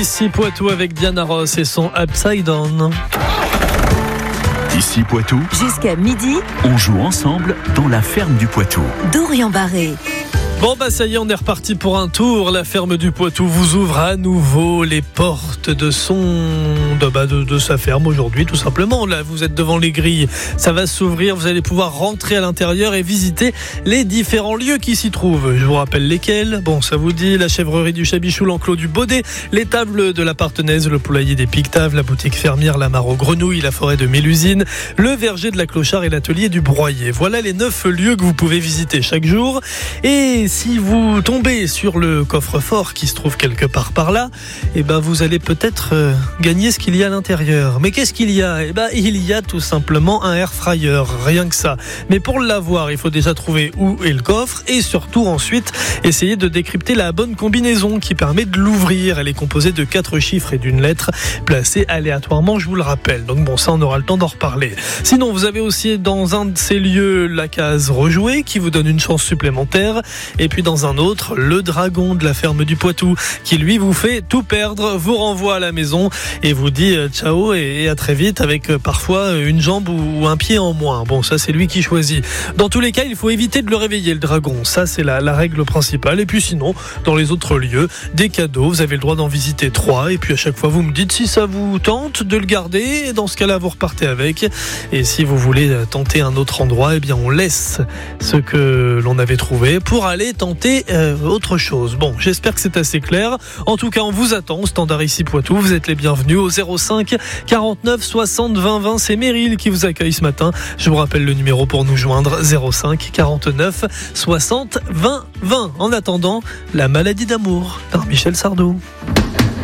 Ici Poitou avec Diana Ross et son Upside Down. Ici Poitou, jusqu'à midi, on joue ensemble dans la ferme du Poitou. Dorian Barré. Bon ça y est, on est reparti pour un tour. La ferme du Poitou vous ouvre à nouveau les portes de sa ferme aujourd'hui, tout simplement. Là, vous êtes devant les grilles, ça va s'ouvrir, vous allez pouvoir rentrer à l'intérieur et visiter les différents lieux qui s'y trouvent. Je vous rappelle lesquels. Bon, ça vous dit: la chèvrerie du Chabichou, l'enclos du Baudet, les tables de la Partenaise, le poulailler des Pictaves, la boutique fermière, la mare aux grenouilles, la forêt de Mélusine, le verger de la Clochard et l'atelier du Broyer. Voilà les 9 lieux que vous pouvez visiter chaque jour. Et si vous tombez sur le coffre-fort qui se trouve quelque part par là, vous allez peut-être gagner ce qu'il y a à l'intérieur. Mais qu'est-ce qu'il y a ? Il y a tout simplement un air fryer, rien que ça. Mais pour l'avoir, il faut déjà trouver où est le coffre et surtout ensuite essayer de décrypter la bonne combinaison qui permet de l'ouvrir. Elle est composée de 4 chiffres et d'une lettre placée aléatoirement, je vous le rappelle. Donc ça, on aura le temps d'en reparler. Sinon, vous avez aussi dans un de ces lieux la case rejouée qui vous donne une chance supplémentaire. Et puis dans un autre, le dragon de la ferme du Poitou qui lui vous fait tout perdre, vous renvoie à la maison et vous dit ciao et à très vite avec parfois une jambe ou un pied en moins. Bon, ça c'est lui qui choisit. Dans tous les cas, il faut éviter de le réveiller, le dragon. Ça c'est la règle principale. Et puis sinon, dans les autres lieux, des cadeaux, vous avez le droit d'en visiter 3 et puis à chaque fois vous me dites si ça vous tente de le garder et dans ce cas-là vous repartez avec. Et si vous voulez tenter un autre endroit, on laisse ce que l'on avait trouvé pour aller tenter autre chose. Bon, j'espère que c'est assez clair. En tout cas, on vous attend au standard Ici Poitou. Vous êtes les bienvenus au 05 49 60 20 20. C'est Meryl qui vous accueille ce matin. Je vous rappelle le numéro pour nous joindre: 05 49 60 20 20. En attendant, La maladie d'amour par Michel Sardou.